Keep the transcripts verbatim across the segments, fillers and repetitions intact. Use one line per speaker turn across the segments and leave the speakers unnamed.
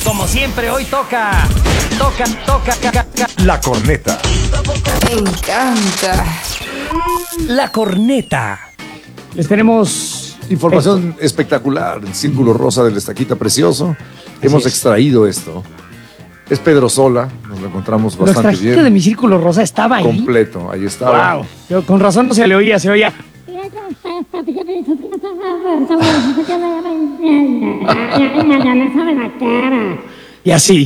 como siempre, hoy toca, toca, toca, toca, toca.
La corneta.
Me encanta.
La corneta. Les tenemos
Información esto. espectacular. El Círculo Rosa del Estaquita Precioso. Así Hemos es. extraído esto. Es Pedro Sola. Nos lo encontramos bastante bien.
¿Los trajiste de mi Círculo Rosa estaba ahí?
Completo. Ahí estaba.
Wow. Yo, con razón no se le oía, se oía. Y así.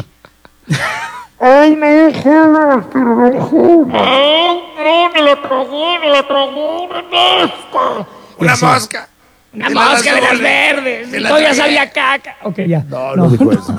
Ay, me dejaba, pero me Ay, no, me la tragó, me la tragó, una mosca.
Una mosca.
Una de mosca de las verdes. De todavía sabía caca. Ok, ya.
No, no, no dijo eso.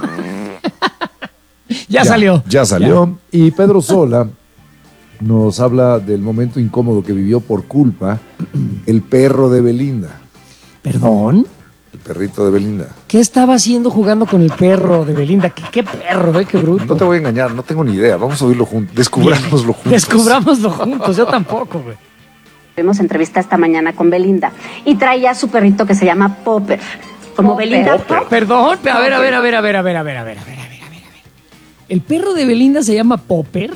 ya, ya salió.
Ya salió. Ya. Y Pedro Sola nos habla del momento incómodo que vivió por culpa el perro de Belinda.
¿Perdón?
El perrito de Belinda.
¿Qué estaba haciendo jugando con el perro de Belinda? ¿Qué, qué perro, eh? Qué bruto.
No te voy a engañar, no tengo ni idea. Vamos a oírlo juntos. Descubrámoslo juntos.
Descubrámoslo juntos. Yo tampoco, güey.
Tuvimos entrevista esta mañana con Belinda y traía a su perrito que se llama Popper. Como Popper. Belinda Pop.
Perdón, a ver, a ver, a ver, a ver, a ver, a ver, a ver, a ver, a ver, a ver. ¿El perro de Belinda se llama Popper?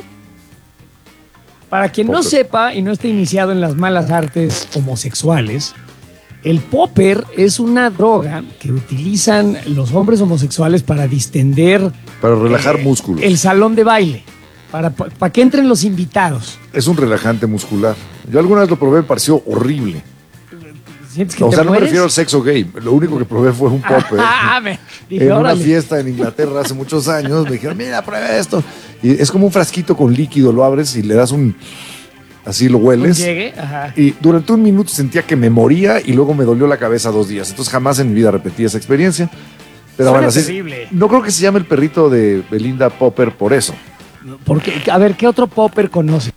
Para quien Popper. no sepa y no esté iniciado en las malas artes homosexuales, el popper es una droga que utilizan los hombres homosexuales para distender...
Para relajar eh, músculos.
El salón de baile, para, para, para que entren los invitados.
Es un relajante muscular. Yo alguna vez lo probé, me pareció horrible.
¿Sientes que
no,
te
o sea, mueres? No me refiero al sexo gay. Lo único que probé fue un popper.
Ah, me dije,
en
órale.
una fiesta en Inglaterra hace muchos años. Me dijeron, mira, prueba esto. Y es como un frasquito con líquido, lo abres y le das un... Así lo hueles.
Llegue, ajá.
Y durante un minuto sentía que me moría y luego me dolió la cabeza dos días. Entonces jamás en mi vida repetí esa experiencia. Pero
Suena
bueno, así,
terrible.
No creo que se llame el perrito de Belinda Popper por eso.
Porque, a ver, ¿qué otro popper conoce?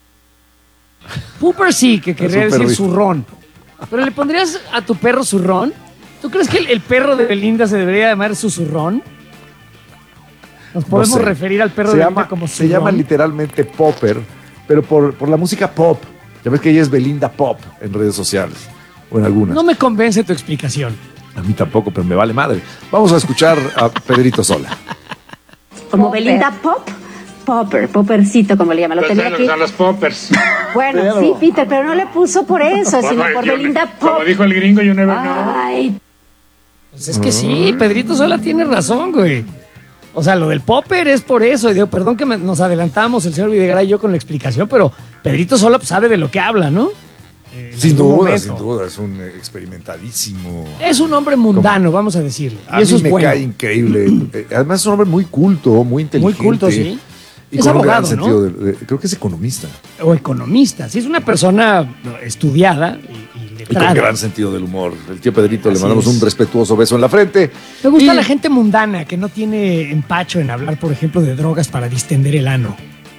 Popper sí, que querría decir perrito. Zurrón. ¿Pero le pondrías a tu perro zurrón? ¿Tú crees que el, el perro de Belinda se debería llamar susurrón? ¿Nos podemos no sé. referir al perro
se
de
llama,
Belinda como
zurrón? Se llama literalmente Popper, pero por, por la música pop. Ya ves que ella es Belinda Pop en redes sociales, o en algunas.
No me convence tu explicación.
A mí tampoco, pero me vale madre. Vamos a escuchar a Pedrito Sola.
Como Popper. Belinda Pop, Popper, Poppercito, como le llaman. Lo tenía aquí.
Son los poppers.
Bueno, pero... sí, Peter, pero no le puso por eso, bueno, sino por Belinda Pop.
Como dijo el gringo, you never know.
Ay.
Pues es que sí, Pedrito Sola tiene razón, güey. O sea, lo del popper es por eso. Y digo, perdón que me, nos adelantamos el señor Videgaray y yo con la explicación, pero Pedrito Sola pues, sabe de lo que habla, ¿no?
Eh, sin duda, momento. sin duda. Es un experimentadísimo.
Es un hombre mundano, ¿Cómo? vamos a decirle. Y
a
eso
mí
es
me
bueno.
cae increíble. Además es un hombre muy culto, muy inteligente.
Muy culto, sí.
Y
es
con
abogado,
un gran
¿no?
sentido de, de, creo que es economista.
O economista. Sí, es una persona estudiada y, y letrada.
Y con gran sentido del humor. El tío Pedrito
Así
le mandamos
es.
un respetuoso beso en la frente.
Me gusta
y...
la gente mundana que no tiene empacho en hablar, por ejemplo, de drogas para distender el ano.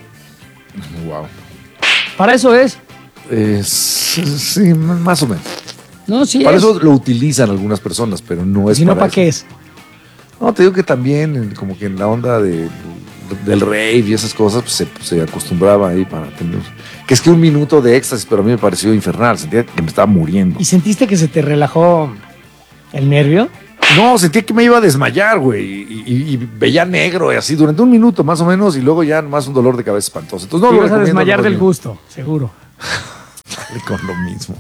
Wow.
Para eso es.
Es sí, más o menos.
No, sí
Para
es.
eso lo utilizan algunas personas, pero no es
si no,
para
¿para qué es?
No, te digo que también, como que en la onda de, del rave y esas cosas, pues se, se acostumbraba ahí para tener... Que es que un minuto de éxtasis, pero a mí me pareció infernal, sentía que me estaba muriendo.
¿Y sentiste que se te relajó el nervio?
No, sentía que me iba a desmayar, güey, y, y, y veía negro y así durante un minuto más o menos, y luego ya más un dolor de cabeza espantoso. Entonces no
te
lo
ibas a desmayar
no
del
bien.
gusto, seguro.
Con lo mismo.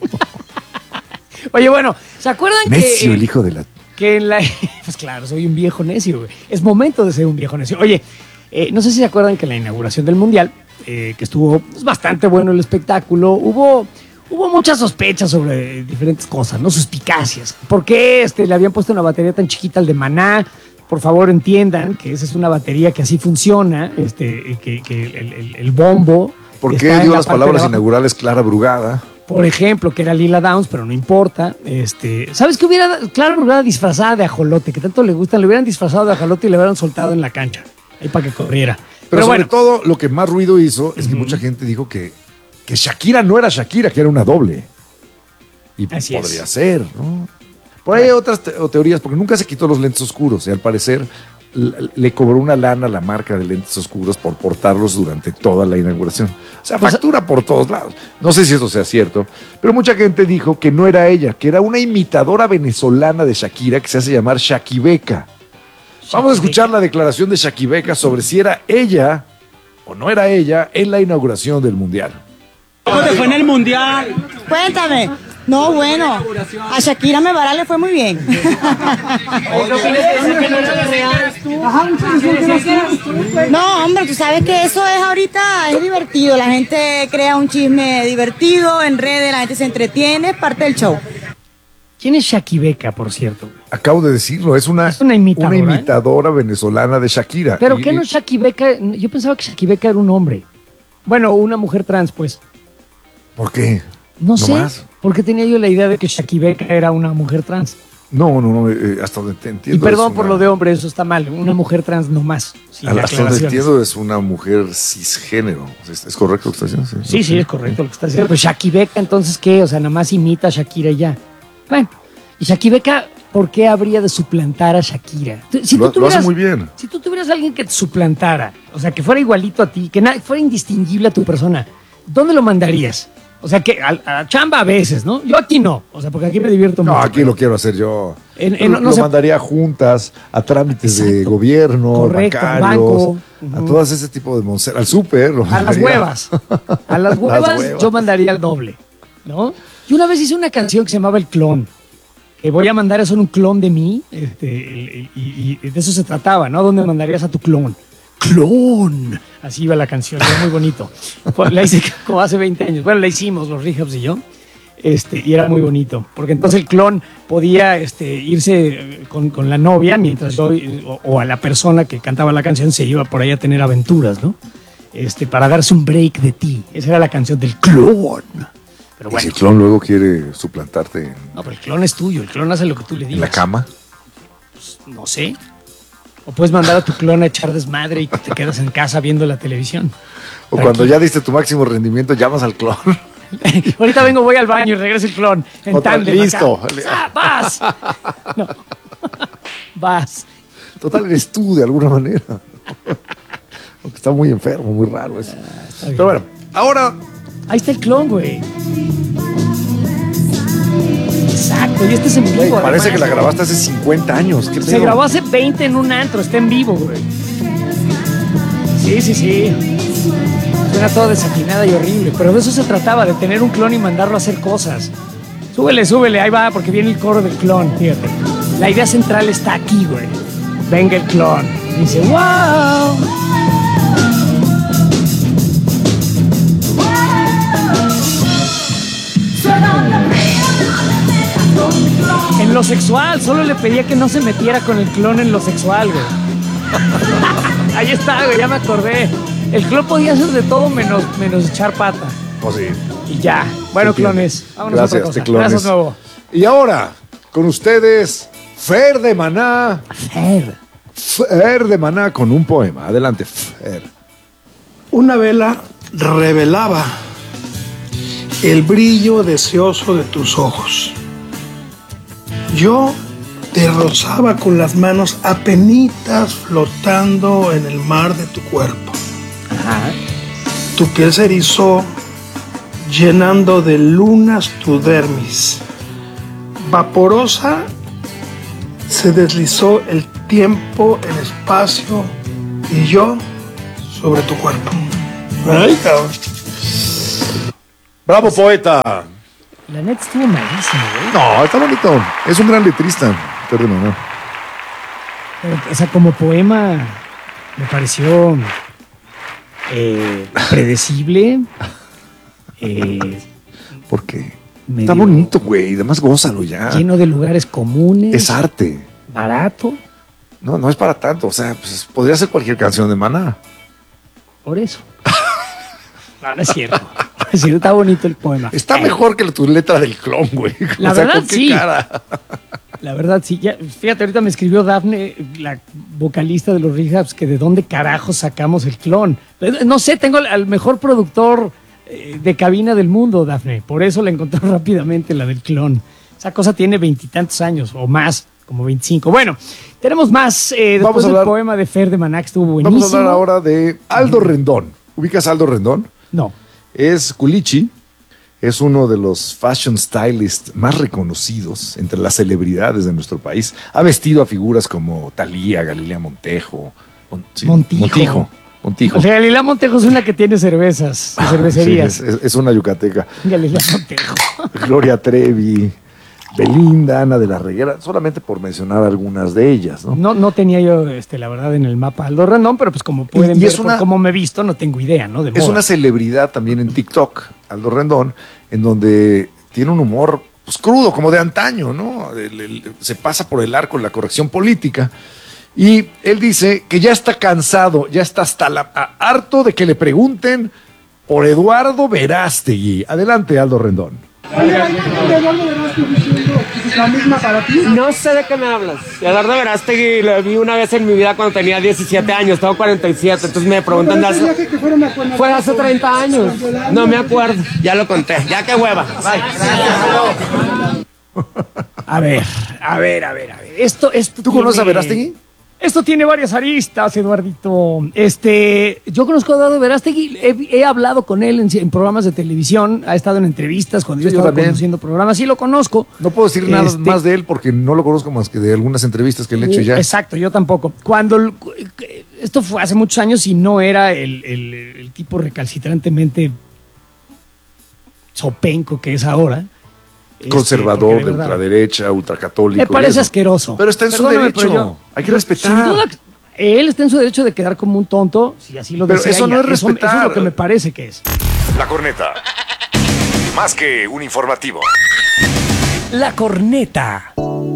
Oye, bueno, ¿se acuerdan
Necio,
que...
Necio, el hijo de la...
Que en la... Pues claro, soy un viejo necio, güey. Es momento de ser un viejo necio. Oye, eh, no sé si se acuerdan que en la inauguración del Mundial, eh, que estuvo pues, bastante bueno el espectáculo, hubo... Hubo muchas sospechas sobre diferentes cosas, ¿no? Suspicacias. ¿Por qué este, le habían puesto una batería tan chiquita al de Maná? Por favor, entiendan que esa es una batería que así funciona, este, que, que el, el, el bombo...
¿Por qué dio las palabras inaugurales Clara Brugada?
Por ejemplo, que era Lila Downs, pero no importa. Este, ¿sabes qué hubiera Clara Brugada disfrazada de ajolote? Que tanto le gustan, le hubieran disfrazado de ajolote y le hubieran soltado en la cancha, ahí para que corriera.
Pero,
pero
sobre
bueno.
todo, lo que más ruido hizo es que
uh-huh.
mucha gente dijo que, que Shakira no era Shakira, que era una doble. Y
Así
podría
es.
ser, ¿no? Por ahí hay otras te- o teorías, porque nunca se quitó los lentes oscuros. Y al parecer l- le cobró una lana a la marca de lentes oscuros por portarlos durante toda la inauguración. O sea,
Pues,
factura por todos lados. No sé si eso sea cierto, pero mucha gente dijo que no era ella, que era una imitadora venezolana de Shakira que se hace llamar Shakibeca. Vamos a escuchar la declaración de Shakibeca sobre si era ella o no era ella en la inauguración del Mundial.
¿Cómo te fue en el Mundial?
Cuéntame. No, bueno, a Shakira Mebarak le fue muy bien. No, hombre, tú sabes que eso es ahorita, es divertido. La gente crea un chisme divertido en redes, la gente se entretiene, es parte del show.
¿Quién es Shakibeca, por cierto?
Acabo de decirlo, es una,
Es una imitadora,
una imitadora venezolana de Shakira.
¿Pero
Y-
qué no es Shakibeca? Yo pensaba que Shakibeca era un hombre. Bueno, una mujer trans, pues.
¿Por qué?
No sé.
más?
¿Por qué tenía yo la idea de que Shakibeca era una mujer trans?
No, no, no, eh, hasta donde te
Y
entiendo.
perdón
es
por
una-
lo de hombre, eso está mal. Una mujer trans no más. Sin
Hasta donde
aclaraciones.
entiendo es una mujer cisgénero. ¿Es, es correcto lo que estás diciendo?
Sí, sí, es correcto lo que está diciendo. Pues Shakibeca, entonces, ¿qué? O sea, nada más imita a Shakira y ya. Bueno, y Shakibeca, ¿por qué habría de suplantar a Shakira? Tú- Si
Lo-
tú
lo hace
tuvieras-
muy bien.
Si tú tuvieras a alguien que te suplantara, o sea, que fuera igualito a ti, que na- fuera indistinguible a tu persona, ¿dónde lo mandarías? O sea, que a, a chamba a veces, ¿no? Yo aquí no, o sea, porque aquí me divierto
No,
mucho.
aquí lo quiero hacer yo.
En- en- no
lo
se-
mandaría a juntas, a trámites de
Exacto.
gobierno,
Correcto, al
bancarios,
banco.
a
Ujú.
todas ese tipo de monser, al súper. lo
A las
mandaría.
huevas. A las huevas,
huevas.
yo mandaría el doble, ¿no? Yo una vez hice una canción que se llamaba El Clon. Que voy a mandar eso en un clon de mí. Este, el- y, y de eso se trataba, ¿no? ¿Dónde mandarías a tu clon? ¡Clon! Así iba la canción, era muy bonito. Fue- La hice como hace veinte años. Bueno, la hicimos los Rehabs y yo. Este, y era muy bonito, porque entonces el clon podía este, irse eh, con, con la novia mientras yo, eh, o, o a la persona que cantaba la canción se iba por ahí a tener aventuras, ¿no? Este, para darse un break de ti. Esa era la canción del clon. Pero
Y si
bueno,
el clon luego quiere suplantarte en,
no, pero el clon es tuyo, el clon hace lo que tú le
en
digas.
la cama.
No sé. O puedes mandar a tu clon a echar desmadre y te quedas en casa viendo la televisión.
O cuando ya diste tu máximo rendimiento, llamas al clon.
Ahorita vengo, voy al baño y regresa el clon. En
Otra-
tándem acá.
listo.
Ah, vas. No. Vas.
Total, eres tú de alguna manera. Aunque está muy enfermo, muy raro eso.
bien.
Pero bueno, ahora
Ahí está el clon, güey. Exacto, y este es en vivo.
güey, parece
además,
que la
güey.
grabaste hace cincuenta años. ¿Qué
Se
pedo?
grabó hace veinte en un antro, está en vivo, güey. Sí, sí, sí. Suena todo desafinada y horrible, pero de eso se trataba, de tener un clon y mandarlo a hacer cosas. Súbele, súbele, ahí va, porque viene el coro del clon, fíjate. La idea central está aquí, güey. Venga el clon. Dice, wow. En lo sexual, solo le pedía que no se metiera con el clon en lo sexual, güey. Ahí está, güey, ya me acordé. El clon podía hacer de todo menos, menos echar pata.
Pues sí.
Y ya. Bueno,
Entiendo.
clones, vámonos a
Gracias,
otra cosa.
te clones.
Gracias, nuevo.
Y ahora, con ustedes, Fer de Maná.
Fer.
Fer de Maná con un poema. Adelante, Fer.
Una vela revelaba el brillo deseoso de tus ojos. Yo te rozaba con las manos apenitas flotando en el mar de tu cuerpo. Tu piel se erizó llenando de lunas tu dermis. Vaporosa se deslizó el tiempo, el espacio y yo sobre tu cuerpo. Ay, cabrón.
¡Bravo, poeta!
La neta estuvo malísimo, güey.
No, está bonito. Es un gran letrista, Fer de Maná.
Pero, o sea, como poema me pareció eh, predecible. Eh,
¿Por qué?
medio
Está bonito, güey. Además, gózalo ya.
Lleno de lugares comunes.
Es arte.
Barato.
No, no es para tanto. O sea, pues, podría ser cualquier canción de Maná.
Por eso. No, no es cierto. No es cierto, está bonito el poema.
Está
Eh,
mejor que tu letra del clon, güey.
La
O sea,
verdad,
¿con qué
sí.
cara?
La verdad, sí. Ya, fíjate, ahorita me escribió Dafne, la vocalista de los Rehabs, que de dónde carajo sacamos el clon. Pero, no sé, tengo al, al mejor productor eh, de cabina del mundo, Dafne. Por eso la encontré rápidamente, la del clon. Esa cosa tiene veintitantos años o más, como veinticinco. Bueno, tenemos más. Eh, después
Vamos a
del
hablar-
poema de Fer de Maná, que estuvo buenísimo.
Vamos a hablar ahora de Aldo Rendón. ¿Ubicas a Aldo Rendón?
No.
Es culichi, es uno de los fashion stylists más reconocidos entre las celebridades de nuestro país. Ha vestido a figuras como Thalía, Galilea Montejo, Mon- sí,
Montijo.
Montijo. Montijo.
O sea, Galilea Montejo es una que tiene cervezas,
Ah,
cervecerías.
sí, es, es una yucateca.
Galilea Montejo.
Gloria Trevi, Belinda, Ana de la Reguera, solamente por mencionar algunas de ellas, ¿no?
No, no tenía yo, este, la verdad, en el mapa Aldo Rendón, pero pues como pueden
Y- y
ver
es una-
por cómo me he visto, no tengo idea, ¿no? De
Es
moda.
una celebridad también en TikTok, Aldo Rendón, en donde tiene un humor pues, crudo, como de antaño, ¿no? El- el- se pasa por el arco de la corrección política. Y él dice que ya está cansado, ya está hasta la, a- harto de que le pregunten por Eduardo Verástegui. Adelante, Aldo Rendón.
No sé de qué me hablas. Eduardo Verástegui lo vi una vez en mi vida cuando tenía diecisiete años, tengo cuarenta y siete, entonces me preguntan de hace... Fue hace treinta años, no me acuerdo, ya lo conté, ya qué hueva. Bye.
A ver, a ver, a ver, a ver. Esto, esto
¿Tú conoces a
tiene-
Verástegui?
Esto tiene varias aristas, Eduardito. Este, yo conozco a Eduardo Verástegui, he, he hablado con él en, en programas de televisión, ha estado en entrevistas cuando yo
Sí, yo
estaba
también.
conduciendo programas, sí lo conozco.
No puedo decir nada
Este-
más de él porque no lo conozco más que de algunas entrevistas que le he hecho ya.
Exacto, yo tampoco. Cuando l- esto fue hace muchos años y no era el, el- el tipo recalcitrantemente sopenco que es ahora. Este,
Conservador,
porque
de
verdad,
ultraderecha, ultracatólico.
me parece
y eso.
asqueroso.
Pero está en su
Perdóname,
derecho.
pero yo-
Hay que
yo-
respetar.
Sin duda, él está en su derecho de quedar como un tonto, si así lo
Pero
desea.
eso
y
no
ya.
es
Eso, eso
respetar.
es lo que me parece que es.
La corneta. Más que un informativo.
La corneta.